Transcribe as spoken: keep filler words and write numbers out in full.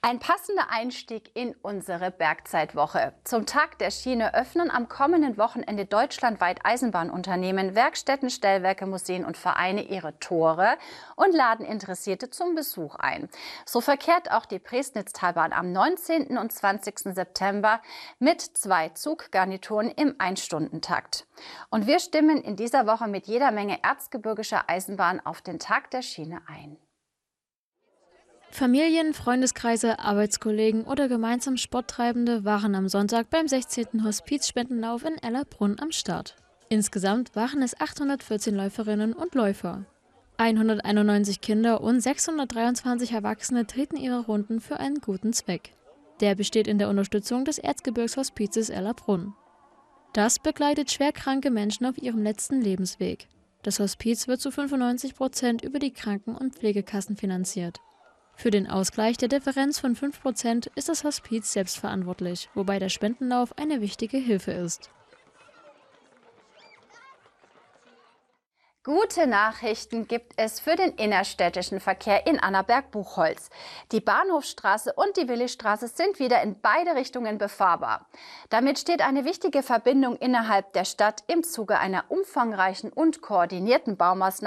Ein passender Einstieg in unsere Bergzeitwoche. Zum Tag der Schiene öffnen am kommenden Wochenende deutschlandweit Eisenbahnunternehmen, Werkstätten, Stellwerke, Museen und Vereine ihre Tore und laden Interessierte zum Besuch ein. So verkehrt auch die Priesnitztalbahn am neunzehnten und zwanzigsten September mit zwei Zuggarnituren im Einstundentakt. Und wir stimmen in dieser Woche mit jeder Menge erzgebirgischer Eisenbahn auf den Tag der Schiene ein. Familien, Freundeskreise, Arbeitskollegen oder gemeinsam Sporttreibende waren am Sonntag beim sechzehnten Hospizspendenlauf in Ellerbrunn am Start. Insgesamt waren es achthundertvierzehn Läuferinnen und Läufer. hunderteinundneunzig Kinder und sechshundertdreiundzwanzig Erwachsene treten ihre Runden für einen guten Zweck. Der besteht in der Unterstützung des Erzgebirgshospizes Ellerbrunn. Das begleitet schwerkranke Menschen auf ihrem letzten Lebensweg. Das Hospiz wird zu fünfundneunzig Prozent über die Kranken- und Pflegekassen finanziert. Für den Ausgleich der Differenz von fünf Prozent ist das Hospiz selbst verantwortlich, wobei der Spendenlauf eine wichtige Hilfe ist. Gute Nachrichten gibt es für den innerstädtischen Verkehr in Annaberg-Buchholz. Die Bahnhofstraße und die Willistraße sind wieder in beide Richtungen befahrbar. Damit steht eine wichtige Verbindung innerhalb der Stadt im Zuge einer umfangreichen und koordinierten Baumaßnahme